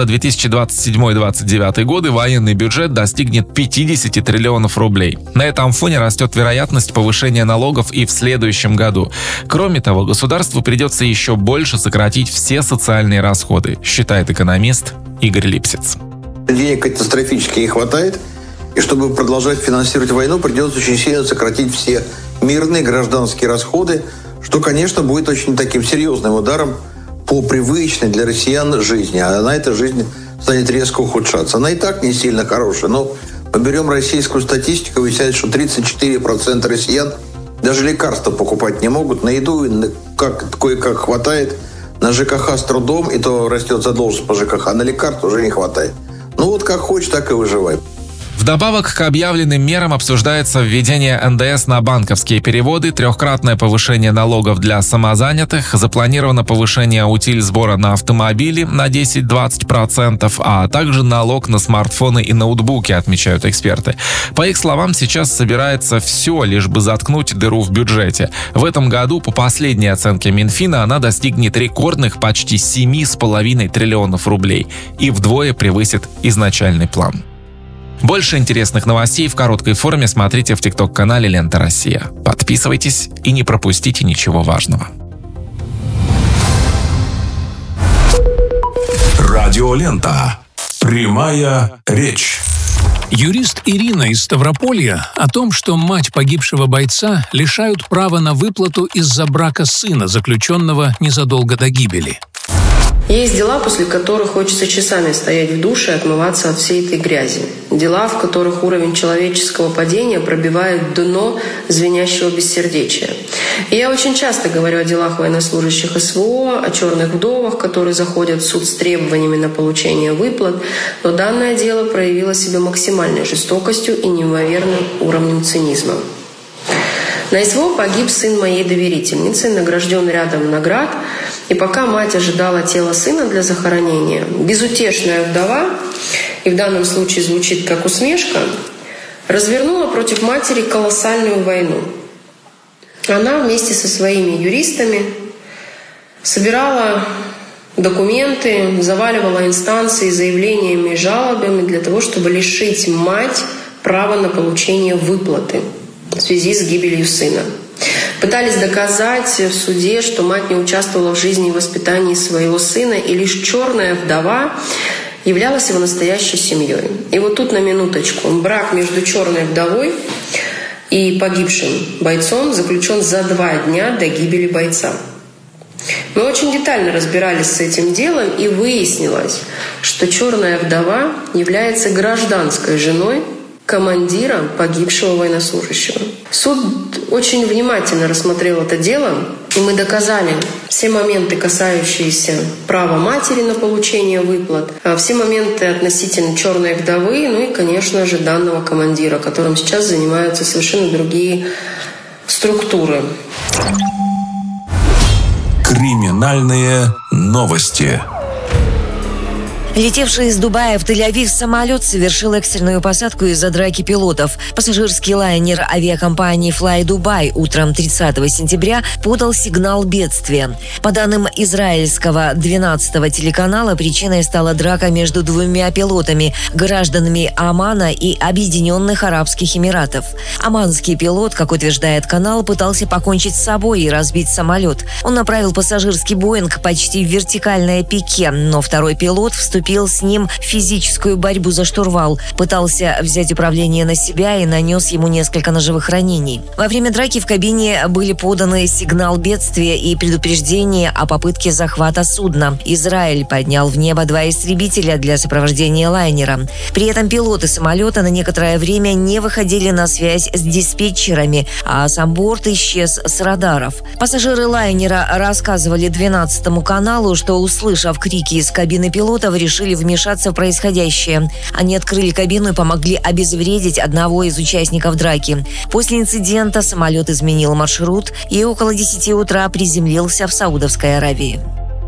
2027-2029 годы военный бюджет достигнет 50 триллионов рублей. На этом фоне растет вероятность повышения налогов и в следующем году. Кроме того, государству придется еще больше сократить все социальные расходы, считает экономист Игорь Липсиц. Денег катастрофически не хватает, и чтобы продолжать финансировать войну, придется очень сильно сократить все мирные гражданские расходы, что, конечно, будет очень таким серьезным ударом по привычной для россиян жизни. А она, эта жизнь, станет резко ухудшаться. Она и так не сильно хорошая, но поберем российскую статистику, выясняет, что 34% россиян даже лекарства покупать не могут, на еду кое-как хватает, на ЖКХ с трудом, и то растет задолженность по ЖКХ, а на лекарства уже не хватает. Как хочешь, так и выживай. Вдобавок к объявленным мерам обсуждается введение НДС на банковские переводы, трехкратное повышение налогов для самозанятых, запланировано повышение утиль-сбора на автомобили на 10-20%, а также налог на смартфоны и ноутбуки, отмечают эксперты. По их словам, сейчас собирается все, лишь бы заткнуть дыру в бюджете. В этом году, по последней оценке Минфина, она достигнет рекордных почти 7,5 триллионов рублей и вдвое превысит изначальный план. Больше интересных новостей в короткой форме смотрите в ТикТок-канале «Лента Россия». Подписывайтесь и не пропустите ничего важного. Радиолента. Прямая речь. Юрист Ирина из Ставрополья о том, что мать погибшего бойца лишают права на выплату из-за брака сына, заключенного незадолго до гибели. Есть дела, после которых хочется часами стоять в душе и отмываться от всей этой грязи. Дела, в которых уровень человеческого падения пробивает дно звенящего бессердечия. И я очень часто говорю о делах военнослужащих СВО, о черных вдовах, которые заходят в суд с требованиями на получение выплат. Но данное дело проявило себя максимальной жестокостью и неимоверным уровнем цинизма. На СВО погиб сын моей доверительницы, награжден рядом наград, и пока мать ожидала тело сына для захоронения, безутешная вдова, и в данном случае звучит как усмешка, развернула против матери колоссальную войну. Она вместе со своими юристами собирала документы, заваливала инстанции заявлениями и жалобами для того, чтобы лишить мать права на получение выплаты в связи с гибелью сына. Пытались доказать в суде, что мать не участвовала в жизни и воспитании своего сына, и лишь черная вдова являлась его настоящей семьей. И вот тут на минуточку. Брак между черной вдовой и погибшим бойцом заключен за 2 дня до гибели бойца. Мы очень детально разбирались с этим делом, и выяснилось, что черная вдова является гражданской женой командира погибшего военнослужащего. Суд очень внимательно рассмотрел это дело, и мы доказали все моменты, касающиеся права матери на получение выплат, все моменты относительно черной вдовы, ну и, конечно же, данного командира, которым сейчас занимаются совершенно другие структуры. Криминальные новости. Летевший из Дубая в Тель-Авив самолет совершил экстренную посадку из-за драки пилотов. Пассажирский лайнер авиакомпании Fly Dubai утром 30 сентября подал сигнал бедствия. По данным израильского 12-го телеканала, причиной стала драка между двумя пилотами, гражданами Омана и Объединенных Арабских Эмиратов. Оманский пилот, как утверждает канал, пытался покончить с собой и разбить самолет. Он направил пассажирский Боинг почти в вертикальное пике, но второй пилот вступил с ним в физическую борьбу за штурвал, пытался взять управление на себя и нанес ему несколько ножевых ранений. Во время драки в кабине были поданы сигнал бедствия и предупреждение о попытке захвата судна. Израиль поднял в небо 2 истребителя для сопровождения лайнера. При этом пилоты самолета на некоторое время не выходили на связь с диспетчерами, а сам борт исчез с радаров. Пассажиры лайнера рассказывали 12-му каналу, что, услышав крики из кабины пилотов, решили вмешаться в происходящее. Они открыли кабину и помогли обезвредить одного из участников драки. После инцидента самолет изменил маршрут и около 10 утра приземлился в Саудовской Аравии.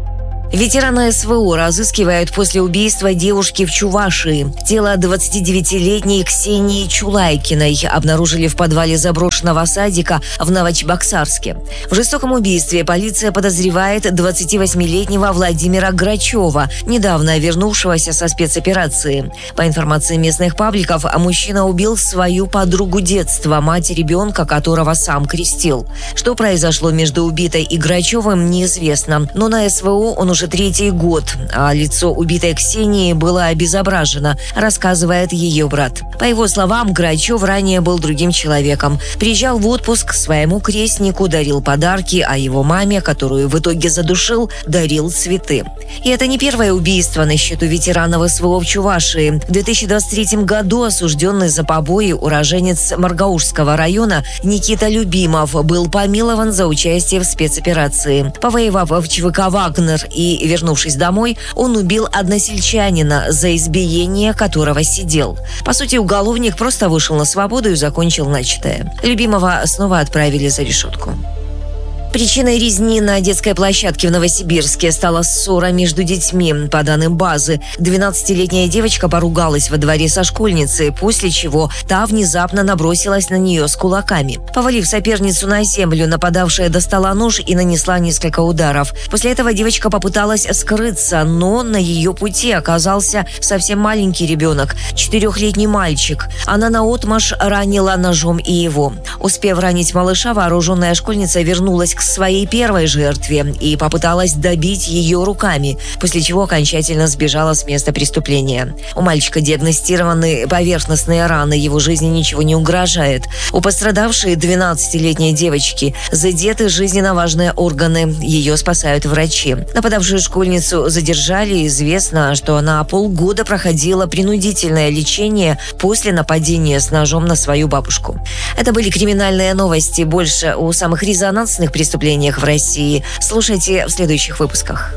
Ветерана СВО разыскивают после убийства девушки в Чувашии. Тело 29-летней Ксении Чулайкиной обнаружили в подвале заброшенного садика в Новочебоксарске. В жестоком убийстве полиция подозревает 28-летнего Владимира Грачева, недавно вернувшегося со спецоперации. По информации местных пабликов, мужчина убил свою подругу детства, мать ребенка, которого сам крестил. Что произошло между убитой и Грачевым, неизвестно, но на СВО он уже 3-й год, а лицо убитой Ксении было обезображено, рассказывает ее брат. По его словам, Грачев ранее был другим человеком. Приезжал в отпуск к своему крестнику, дарил подарки, а его маме, которую в итоге задушил, дарил цветы. И это не первое убийство на счету ветеранов СВО в Чувашии. В 2023 году осужденный за побои уроженец Маргаушского района Никита Любимов был помилован за участие в спецоперации. Повоевав в ЧВК «Вагнер» и вернувшись домой, он убил односельчанина, за избиение которого сидел. По сути, уголовник просто вышел на свободу и закончил начатое. Любимого снова отправили за решетку. Причиной резни на детской площадке в Новосибирске стала ссора между детьми. По данным базы, 12-летняя девочка поругалась во дворе со школьницей, после чего та внезапно набросилась на нее с кулаками. Повалив соперницу на землю, нападавшая достала нож и нанесла несколько ударов. После этого девочка попыталась скрыться, но на ее пути оказался совсем маленький ребенок, 4-летний мальчик. Она наотмашь ранила ножом и его. Успев ранить малыша, вооруженная школьница вернулась к своей первой жертве и попыталась добить ее руками, после чего окончательно сбежала с места преступления. У мальчика диагностированы поверхностные раны, его жизни ничего не угрожает. У пострадавшей 12-летней девочки задеты жизненно важные органы, ее спасают врачи. Нападавшую школьницу задержали, известно, что она полгода проходила принудительное лечение после нападения с ножом на свою бабушку. Это были криминальные новости, больше о самых резонансных преступлениях в России. Слушайте в следующих выпусках.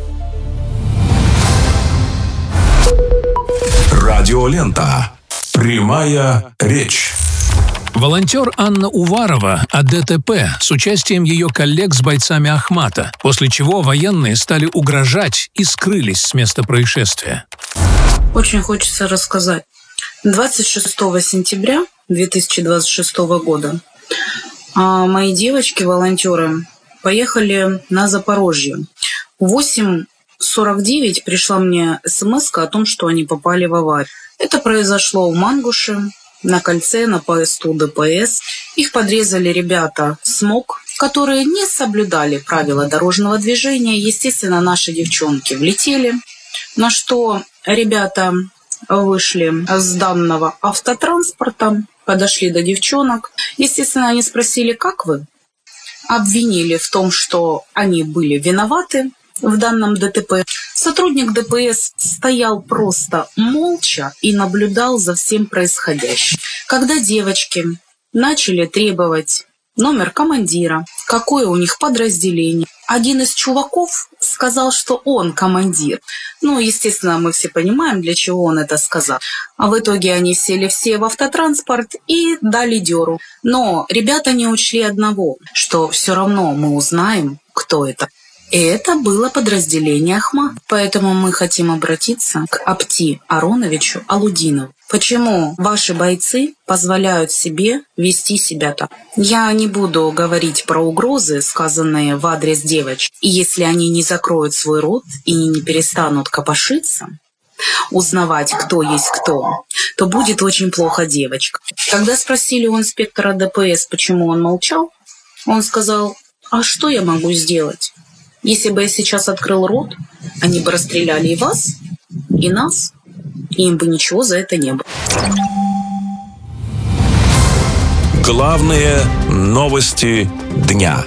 Радиолента. Прямая речь. Волонтер Анна Уварова о ДТП с участием ее коллег с бойцами Ахмата, после чего военные стали угрожать и скрылись с места происшествия. Очень хочется рассказать. 26 сентября 2026 года мои девочки-волонтеры поехали на Запорожье. В 8:49 пришла мне смс-ка о том, что они попали в аварию. Это произошло в Мангуше, на кольце, на посту ДПС. Их подрезали ребята СМОК, которые не соблюдали правила дорожного движения. Естественно, наши девчонки влетели, на что ребята вышли с данного автотранспорта, подошли до девчонок. Естественно, они спросили: «Как вы?» Обвинили в том, что они были виноваты в данном ДТП. Сотрудник ДПС стоял просто молча и наблюдал за всем происходящим. Когда девочки начали требовать номер командира, какое у них подразделение, один из чуваков сказал, что он командир. Ну, естественно, мы все понимаем, для чего он это сказал. А в итоге они сели все в автотранспорт и дали дёру. Но ребята не учли одного, что все равно мы узнаем, кто это. И это было подразделение Ахмат. Поэтому мы хотим обратиться к Апти Ароновичу Алудинову. Почему ваши бойцы позволяют себе вести себя так? Я не буду говорить про угрозы, сказанные в адрес девочек. И если они не закроют свой рот и не перестанут копошиться, узнавать, кто есть кто, то будет очень плохо девочка. Когда спросили у инспектора ДПС, почему он молчал, он сказал: а что я могу сделать? Если бы я сейчас открыл рот, они бы расстреляли и вас, и нас, и им бы ничего за это не было. Главные новости дня.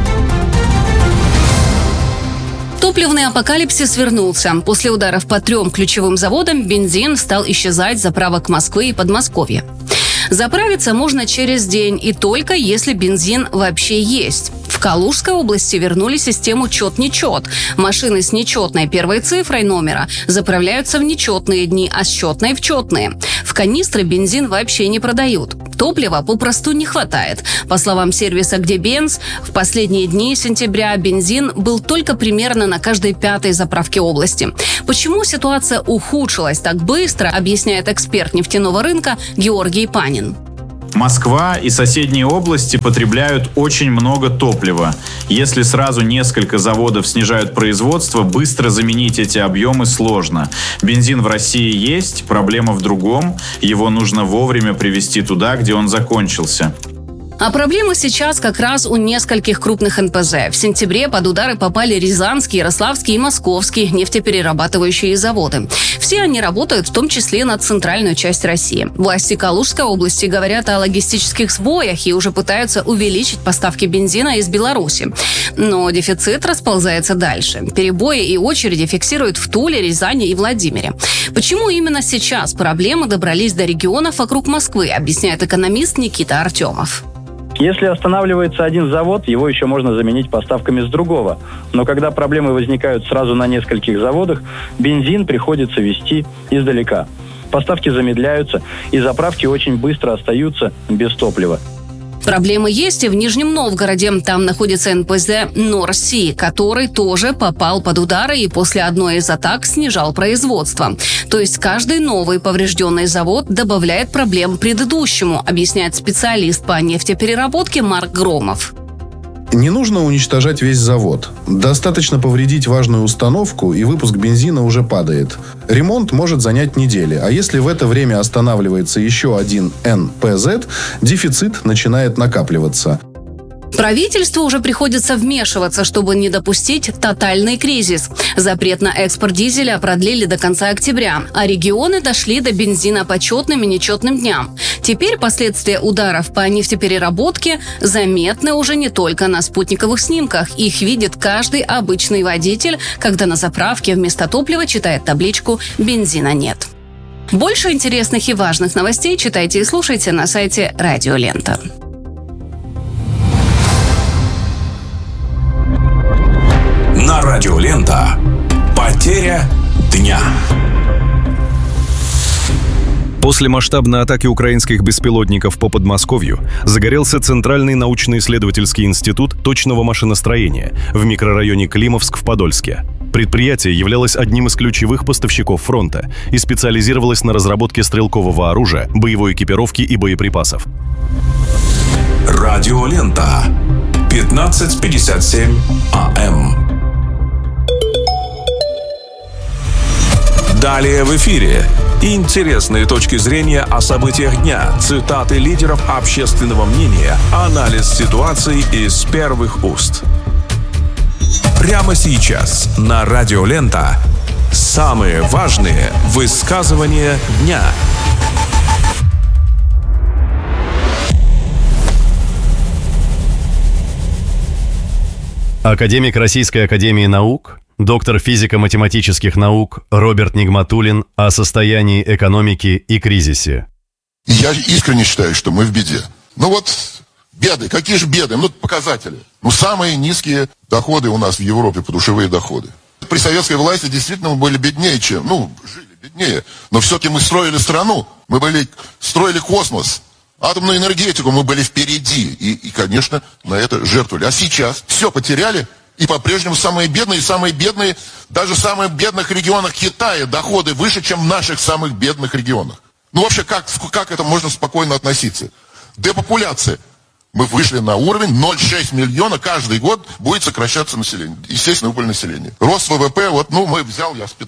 Топливный апокалипсис вернулся. После ударов по 3 ключевым заводам бензин стал исчезать с заправок Москвы и Подмосковья. Заправиться можно через день, и только если бензин вообще есть. В Калужской области вернули систему «Чет-нечет». Машины с нечетной первой цифрой номера заправляются в нечетные дни, а с четной – в четные. В канистры бензин вообще не продают. Топлива попросту не хватает. По словам сервиса «Где Бенз», в последние дни сентября бензин был только примерно на каждой 5-й заправке области. Почему ситуация ухудшилась так быстро, объясняет эксперт нефтяного рынка Георгий Панин. Москва и соседние области потребляют очень много топлива. Если сразу несколько заводов снижают производство, быстро заменить эти объемы сложно. Бензин в России есть, проблема в другом. Его нужно вовремя привезти туда, где он закончился. А проблема сейчас как раз у нескольких крупных НПЗ. В сентябре под удары попали Рязанские, Ярославские и Московские нефтеперерабатывающие заводы. Все они работают в том числе на центральную часть России. Власти Калужской области говорят о логистических сбоях и уже пытаются увеличить поставки бензина из Беларуси. Но дефицит расползается дальше. Перебои и очереди фиксируют в Туле, Рязани и Владимире. Почему именно сейчас проблемы добрались до регионов вокруг Москвы, объясняет экономист Никита Артемов. Если останавливается один завод, его еще можно заменить поставками с другого. Но когда проблемы возникают сразу на нескольких заводах, бензин приходится везти издалека. Поставки замедляются, и заправки очень быстро остаются без топлива. Проблемы есть и в Нижнем Новгороде. Там находится НПЗ «Норси», который тоже попал под удары и после одной из атак снижал производство. То есть каждый новый поврежденный завод добавляет проблем предыдущему, объясняет специалист по нефтепереработке Марк Громов. Не нужно уничтожать весь завод. Достаточно повредить важную установку, и выпуск бензина уже падает. Ремонт может занять недели, а если в это время останавливается еще один НПЗ, дефицит начинает накапливаться. Правительству уже приходится вмешиваться, чтобы не допустить тотальный кризис. Запрет на экспорт дизеля продлили до конца октября, а регионы дошли до бензина по четным и нечетным дням. Теперь последствия ударов по нефтепереработке заметны уже не только на спутниковых снимках. Их видит каждый обычный водитель, когда на заправке вместо топлива читает табличку «Бензина нет». Больше интересных и важных новостей читайте и слушайте на сайте Радио Лента. На Радио Лента. Потеря дня. После масштабной атаки украинских беспилотников по Подмосковью загорелся Центральный научно-исследовательский институт точного машиностроения в микрорайоне Климовск в Подольске. Предприятие являлось одним из ключевых поставщиков фронта и специализировалось на разработке стрелкового оружия, боевой экипировки и боеприпасов. Радио Лента. 15:57 АМ. Далее в эфире. Интересные точки зрения о событиях дня, цитаты лидеров общественного мнения, анализ ситуации из первых уст. Прямо сейчас на Радио Лента самые важные высказывания дня. Академик Российской академии наук, доктор физико-математических наук Роберт Нигматуллин о состоянии экономики и кризисе. Я искренне считаю, что мы в беде. Ну вот, беды. Какие же беды? Ну, показатели. Ну, самые низкие доходы у нас в Европе, подушевые доходы. При советской власти действительно мы были беднее, чем... Ну, жили беднее. Но все-таки мы строили страну. Мы строили космос. Атомную энергетику мы были впереди. И, конечно, на это жертвовали. А сейчас все потеряли И по-прежнему самые бедные, даже в самых бедных регионах Китая доходы выше, чем в наших самых бедных регионах. Ну вообще, как это можно спокойно относиться? Депопуляция. Мы вышли на уровень 0,6 миллиона, каждый год будет сокращаться население. Естественно, убыль населения. Рост ВВП, я с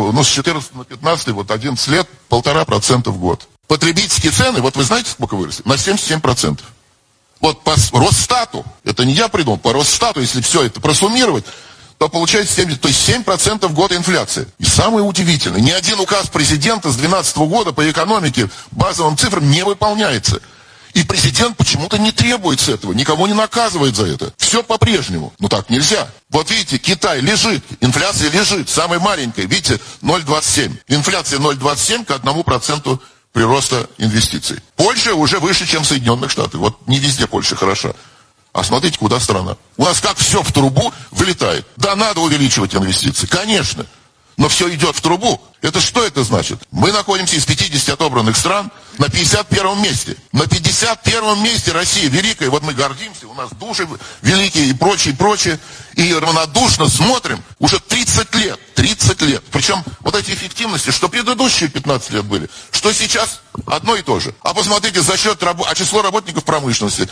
14 на 15, 11 лет, 1,5% в год. Потребительские цены, вы знаете, сколько выросли? На 77%. Вот по Росстату, это не я придумал, по Росстату, если все это просуммировать, то получается 7% в год инфляции. И самое удивительное, ни один указ президента с 2012 года по экономике базовым цифрам не выполняется. И президент почему-то не требует этого, никого не наказывает за это. Все по-прежнему. Ну так нельзя. Вот видите, Китай лежит, инфляция лежит, самая маленькая, видите, 0,27. Инфляция 0,27 к 1% прироста инвестиций. Польша уже выше, чем Соединенных Штатов. Вот не везде Польша хороша. А смотрите, куда страна. У нас как все в трубу вылетает. Да, надо увеличивать инвестиции, конечно. Но все идет в трубу. Это что это значит? Мы находимся из 50 отобранных стран на 51 месте. На 51 месте Россия великая. Вот мы гордимся, у нас души великие и прочее. И равнодушно смотрим уже 30 лет. 30 лет. Причем вот эти эффективности, что предыдущие 15 лет были, что сейчас одно и то же. А посмотрите, за счет число работников промышленности.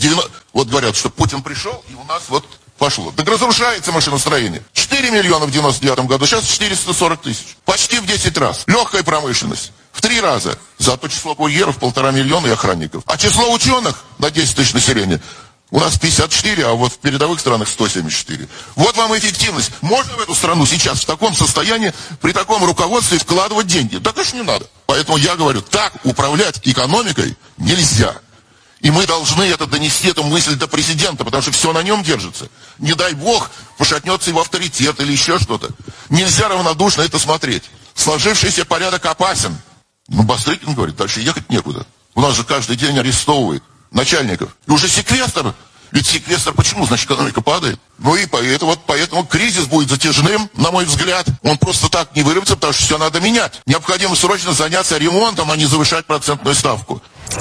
Вот говорят, что Путин пришел, и у нас пошло. Так разрушается машиностроение. 4 миллиона в 99 году, сейчас 440 тысяч. Почти в 10 раз. Легкая промышленность. В 3 раза. Зато число курьеров 1,5 миллиона и охранников. А число ученых на 10 тысяч населения у нас 54, а вот в передовых странах 174. Вот вам эффективность. Можно в эту страну сейчас в таком состоянии, при таком руководстве вкладывать деньги? Да, конечно, не надо. Поэтому я говорю, так управлять экономикой нельзя. И мы должны донести эту мысль до президента, потому что все на нем держится. Не дай бог, пошатнется его авторитет или еще что-то. Нельзя равнодушно это смотреть. Сложившийся порядок опасен. Бастрыкин говорит, дальше ехать некуда. У нас же каждый день арестовывают начальников. И уже секвестр. Ведь секвестр почему? Значит, экономика падает. Ну и поэтому кризис будет затяжным, на мой взгляд. Он просто так не вырвется, потому что все надо менять. Необходимо срочно заняться ремонтом, а не завышать процентную ставку.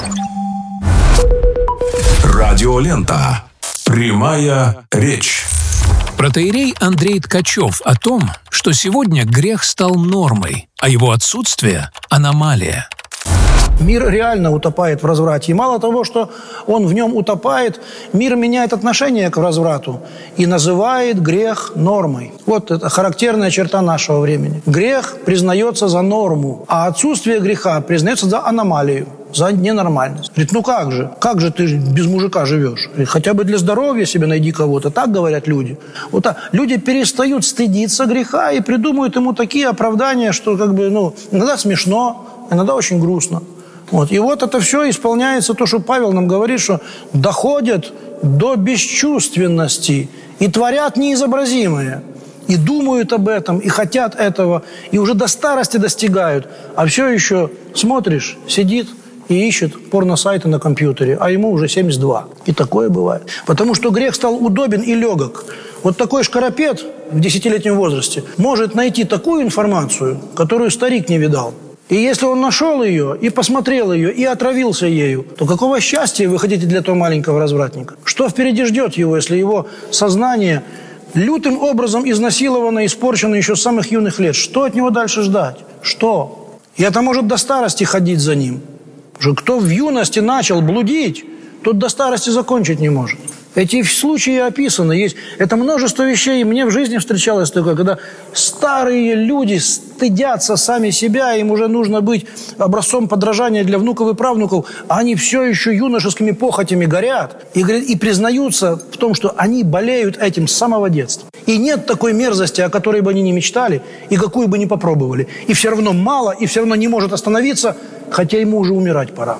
Радиолента. Прямая речь. Протоиерей Андрей Ткачев о том, что сегодня грех стал нормой, а его отсутствие – аномалия. Мир реально утопает в разврате. И мало того, что он в нем утопает, мир меняет отношение к разврату и называет грех нормой. Вот это характерная черта нашего времени. Грех признается за норму, а отсутствие греха признается за аномалию, за ненормальность. Говорит, ну как же? Как же ты без мужика живешь? Говорит, хотя бы для здоровья себе найди кого-то. Так говорят люди. Вот так. Люди перестают стыдиться греха и придумывают ему такие оправдания, что иногда смешно, иногда очень грустно. И вот это все исполняется, то, что Павел нам говорит, что доходят до бесчувственности и творят неизобразимое. И думают об этом, и хотят этого, и уже до старости достигают. А все еще смотришь, сидит и ищет порносайты на компьютере, а ему уже 72. И такое бывает. Потому что грех стал удобен и легок. Вот такой шкарапет в 10-летнем возрасте может найти такую информацию, которую старик не видал. И если он нашел ее, и посмотрел ее, и отравился ею, то какого счастья вы хотите для этого маленького развратника? Что впереди ждет его, если его сознание лютым образом изнасиловано, испорчено еще с самых юных лет? Что от него дальше ждать? Что? И это может до старости ходить за ним. Кто в юности начал блудить, тот до старости закончить не может. Эти случаи описаны. Есть. Это множество вещей. Мне в жизни встречалось такое, когда старые люди стыдятся сами себя, им уже нужно быть образцом подражания для внуков и правнуков, а они все еще юношескими похотями горят и признаются в том, что они болеют этим с самого детства. И нет такой мерзости, о которой бы они не мечтали и какую бы ни попробовали. И все равно мало, и все равно не может остановиться, хотя ему уже умирать пора.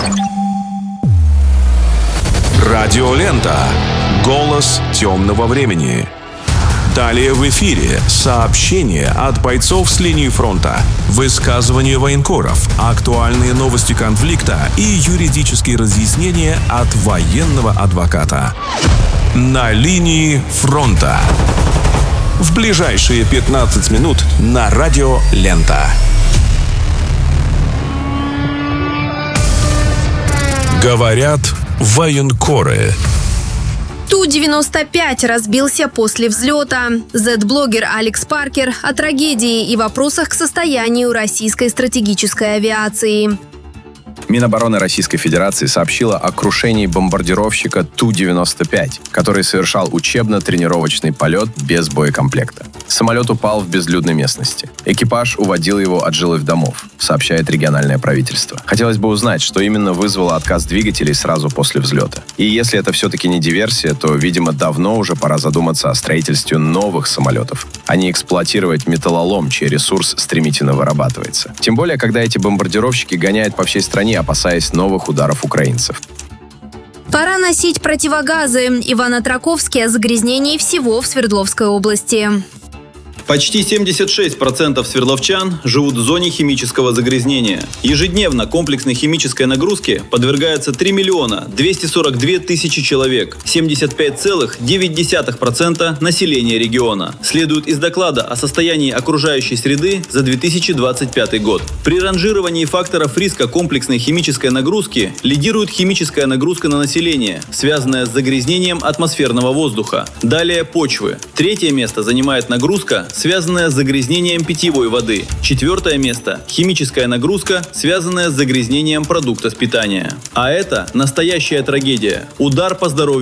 Радиолента. Голос темного времени. Далее в эфире сообщения от бойцов с линии фронта, высказывания военкоров, актуальные новости конфликта и юридические разъяснения от военного адвоката. На линии фронта. В ближайшие 15 минут на Радиолента. Говорят военкоры. Ту-95 разбился после взлета. Z-блогер Алекс Паркер о трагедии и вопросах к состоянию российской стратегической авиации. Минобороны Российской Федерации сообщила о крушении бомбардировщика Ту-95, который совершал учебно-тренировочный полет без боекомплекта. Самолет упал в безлюдной местности. Экипаж уводил его от жилых домов, сообщает региональное правительство. Хотелось бы узнать, что именно вызвало отказ двигателей сразу после взлета. И если это все-таки не диверсия, то, видимо, давно уже пора задуматься о строительстве новых самолетов, а не эксплуатировать металлолом, чей ресурс стремительно вырабатывается. Тем более, когда эти бомбардировщики гоняют по всей стране, опасаясь новых ударов украинцев. Пора носить противогазы. Иван Отраковский о загрязнении всего в Свердловской области. Почти 76% свердловчан живут в зоне химического загрязнения. Ежедневно комплексной химической нагрузке подвергается 3 миллиона 242 тысячи человек, 75,9% населения региона. Следует из доклада о состоянии окружающей среды за 2025 год. При ранжировании факторов риска комплексной химической нагрузки лидирует химическая нагрузка на население, связанная с загрязнением атмосферного воздуха. Далее почвы. Третье место занимает нагрузка, связанная с загрязнением питьевой воды. Четвертое место – химическая нагрузка, связанная с загрязнением продуктов питания. А это настоящая трагедия. Удар по здоровью